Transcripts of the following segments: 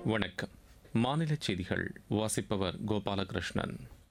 வணக்கம். மாநில செய்திகள் வாசிப்பவர் கோபாலகிருஷ்ணன்.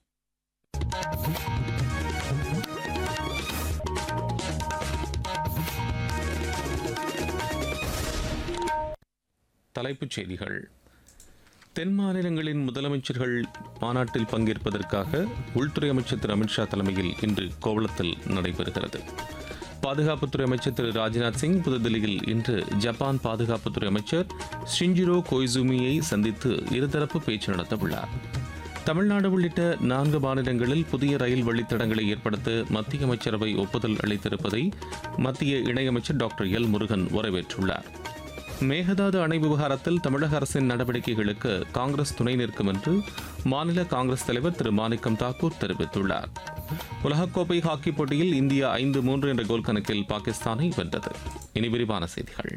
தலைப்புச் செய்திகள். தென் மாநிலங்களின் முதலமைச்சர்கள் மாநாட்டில் பங்கேற்பதற்காக உள்துறை அமைச்சர் திரு அமித்ஷா தலைமையில் இன்று கோவளத்தில் நடைபெறுகிறது. பாதுகாப்புத்துறை அமைச்சர் திரு ராஜ்நாத் சிங் புதுதில்லியில் இன்று ஜப்பான் பாதுகாப்புத்துறை அமைச்சர் ஷிஞ்சிரோ கோய்சுமியை சந்தித்து இருதரப்பு பேச்சு நடத்தவுள்ளார். தமிழ்நாடு உள்ளிட்ட 4 மாநிலங்களில் புதிய ரயில் வழித்தடங்களை ஏற்படுத்த மத்திய அமைச்சரவை ஒப்புதல் அளித்திருப்பதை மத்திய இணையமைச்சர் டாக்டர் எல் முருகன் வரவேற்றுள்ளார். மேகதாது அணை விவகாரத்தில் தமிழக அரசின் நடவடிக்கைகளுக்கு காங்கிரஸ் துணை நிற்கும் என்று மாநில காங்கிரஸ் தலைவர் திரு மாணிக்கம் தாக்கூர் தெரிவித்துள்ளார். உலகக்கோப்பை ஹாக்கி போட்டியில் இந்தியா 5-3 என்ற கோல் கணக்கில் பாகிஸ்தானை வென்றது. இனி விரிவான செய்திகள்.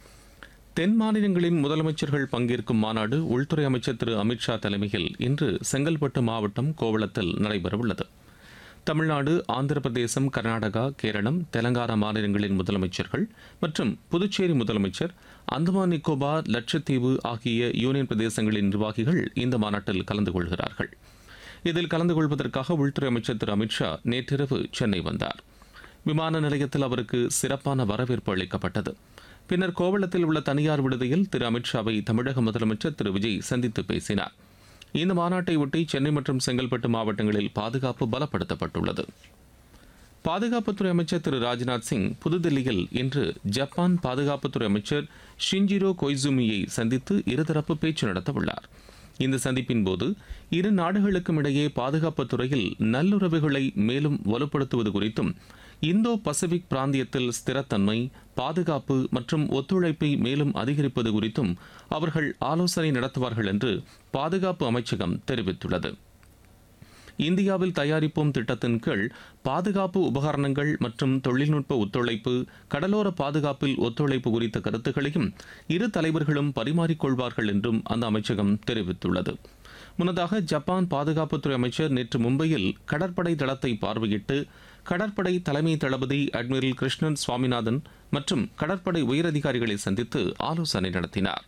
தென் மாநிலங்களின் முதலமைச்சர்கள் பங்கேற்கும் மாநாடு உள்துறை அமைச்சர் திரு அமித்ஷா தலைமையில் இன்று செங்கல்பட்டு மாவட்டம் கோவளத்தில் நடைபெறவுள்ளது. தமிழ்நாடு, ஆந்திர பிரதேசம், கர்நாடகா, கேரளம், தெலங்கானா மாநிலங்களின் முதலமைச்சர்கள் மற்றும் புதுச்சேரி முதலமைச்சர், அந்தமான் நிக்கோபார், லட்சத்தீவு ஆகிய யூனியன் பிரதேசங்களின் நிர்வாகிகள் இந்த மாநாட்டில் கலந்து கொள்கிறார்கள். இதில் கலந்து கொள்வதற்காக உள்துறை அமைச்சர் திரு அமித்ஷா நேற்றிரவு சென்னை வந்தார். விமான நிலையத்தில் அவருக்கு சிறப்பான வரவேற்பு அளிக்கப்பட்டது. பின்னர் கோவளத்தில் உள்ள தனியார் விடுதியில் திரு அமித்ஷாவை தமிழக முதலமைச்சர் திரு விஜய் சந்தித்து பேசினார். இந்த மாநாட்டை ஒட்டி சென்னை மற்றும் செங்கல்பட்டு மாவட்டங்களில் பாதுகாப்பு பலப்படுத்தப்பட்டுள்ளது. பாதுகாப்புத்துறை அமைச்சர் திரு ராஜ்நாத் சிங் புதுதில்லியில் இன்று ஜப்பான் பாதுகாப்புத்துறை அமைச்சர் ஷிஞ்சிரோ கோய்சுமியை சந்தித்து இருதரப்பு பேச்சு நடத்தவுள்ளார். இந்த சந்திப்பின் போது இரு நாடுகளுக்கும் இடையே பாதுகாப்புத் துறையில் நல்லுறவுகளை மேலும் வலுப்படுத்துவது குறித்தும், இந்தோ பசிபிக் பிராந்தியத்தில் ஸ்திரத்தன்மை, பாதுகாப்பு மற்றும் ஒத்துழைப்பை மேலும் அதிகரிப்பது குறித்தும் அவர்கள் ஆலோசனை நடத்துவார்கள் என்று பாதுகாப்பு அமைச்சகம் தெரிவித்துள்ளது. இந்தியாவில் தயாரிப்போம் திட்டத்தின் கீழ் பாதுகாப்பு உபகரணங்கள் மற்றும் தொழில்நுட்ப ஒத்துழைப்பு, கடலோர பாதுகாப்பில் ஒத்துழைப்பு குறித்த கருத்துக்களையும் இரு தலைவர்களும் பரிமாறிக்கொள்வார்கள் என்றும் அந்த அமைச்சகம் தெரிவித்துள்ளது. முன்னதாக ஜப்பான் பாதுகாப்புத்துறை அமைச்சர் நேற்று மும்பையில் கடற்படை தளத்தை பார்வையிட்டு கடற்படை தலைமை தளபதி அட்மிரல் கிருஷ்ணன் சுவாமிநாதன் மற்றும் கடற்படை உயரதிகாரிகளை சந்தித்து ஆலோசனை நடத்தினார்.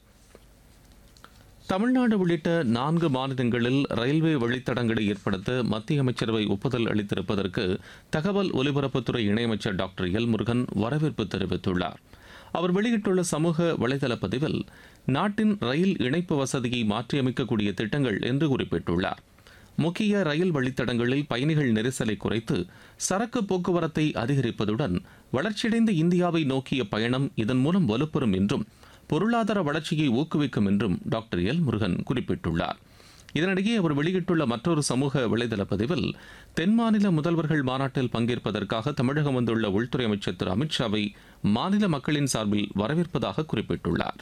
தமிழ்நாடு உள்ளிட்ட 4 மாநிலங்களில் ரயில்வே வழித்தடங்களை ஏற்படுத்த மத்திய அமைச்சரவை ஒப்புதல் அளித்திருப்பதற்கு தகவல் ஒலிபரப்புத்துறை இணையமைச்சர் டாக்டர் எல் முருகன் வரவேற்பு தெரிவித்துள்ளார். அவர் வெளியிட்டுள்ள சமூக வலைதள பதிவில் நாட்டின் ரயில் இணைப்பு வசதியை மாற்றியமைக்கக்கூடிய திட்டங்கள் என்று குறிப்பிட்டுள்ளார். முக்கிய ரயில் வழித்தடங்களில் பயணிகள் நெரிசலை குறைத்து சரக்கு போக்குவரத்தை அதிகரிப்பதுடன் வளர்ச்சியடைந்த இந்தியாவை நோக்கிய பயணம் இதன் மூலம் வலுப்பெறும் என்றும் பொருளாதார வளர்ச்சியை ஊக்குவிக்கும் என்றும் டாக்டர் எல் முருகன் குறிப்பிட்டுள்ளார். இதனிடையே அவர் வெளியிட்டுள்ள மற்றொரு சமூக வலைதள பதிவில் தென் மாநில முதல்வர்கள் மாநாட்டில் பங்கேற்பதற்காக தமிழகம் வந்துள்ள உள்துறை அமைச்சர் திரு அமித்ஷாவை மாநில மக்களின் சார்பில் வரவேற்பதாக குறிப்பிட்டுள்ளார்.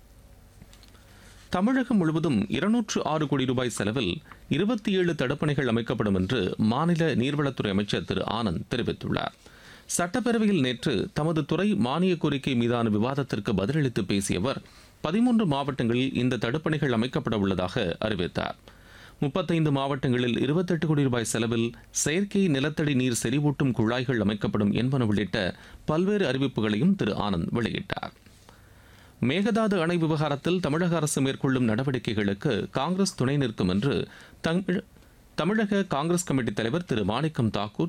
தமிழகம் முழுவதும் 206 கோடி ரூபாய் செலவில் 27 தடுப்பணைகள் அமைக்கப்படும் என்று மாநில நீர்வளத்துறை அமைச்சர் திரு ஆனந்த் தெரிவித்துள்ளார். சட்டப்பேரவையில் நேற்று தமது துறை மானிய கோரிக்கை மீதான விவாதத்திற்கு பதிலளித்து பேசிய அவர் 13 மாவட்டங்களில் இந்த தடுப்பணைகள் அமைக்கப்பட உள்ளதாக அறிவித்தார். 35 மாவட்டங்களில் 28 கோடி ரூபாய் செலவில் செயற்கை நிலத்தடி நீர் செறிவூட்டும் குழாய்கள் அமைக்கப்படும் என்பன உள்ளிட்ட பல்வேறு அறிவிப்புகளையும் திரு ஆனந்த் வெளியிட்டார். மேகதாது அணை விவகாரத்தில் தமிழக அரசு மேற்கொள்ளும் நடவடிக்கைகளுக்கு காங்கிரஸ் துணை நிற்கும் என்று தமிழக காங்கிரஸ் கமிட்டி தலைவர் திரு மாணிக்கம் தாக்கூர்